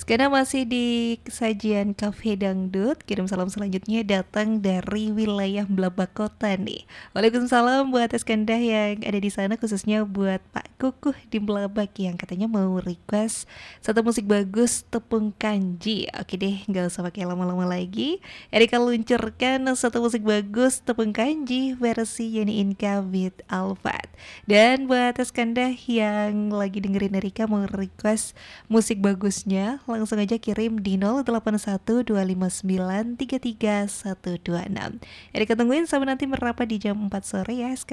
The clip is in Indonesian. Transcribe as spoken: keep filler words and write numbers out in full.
Sekarang masih di sajian Cafe Dangdut. Kirim salam selanjutnya datang dari wilayah Blabak Kota nih. Waalaikumsalam buat Eskandah yang ada di sana, khususnya buat Pak Kukuh di Blabak yang katanya mau request satu musik bagus Tepung Kanji. Oke deh, nggak usah pakai lama-lama lagi. Erika luncurkan satu musik bagus Tepung Kanji versi Yeni Inka with Alfat. Dan buat Eskandah yang lagi dengerin Erika mau request musik bagusnya, langsung aja kirim di nol delapan satu dua lima sembilan tiga tiga satu dua enam. Erika tungguin sampai nanti merapat di jam empat sore ya.